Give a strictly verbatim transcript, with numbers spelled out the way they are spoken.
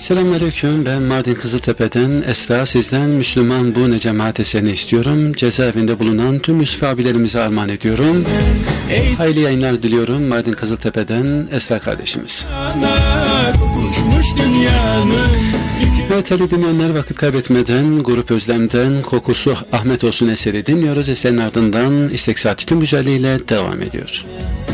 Selamünaleyküm, ben Mardin Kızıltepe'den Esra. Sizden Müslüman Bu Ne Cemaat eserini istiyorum. Cezaevinde bulunan tüm Yusuf abilerimize armağan ediyorum. Hayırlı yayınlar diliyorum Mardin Kızıltepe'den Esra kardeşimiz. Evet sevgili dinleyenler, vakit kaybetmeden Grup Özlem'den Kokusu Ahmet Olsun eseri dinliyoruz. Eserin ardından İstek Saati tüm güzelliğiyle devam ediyor.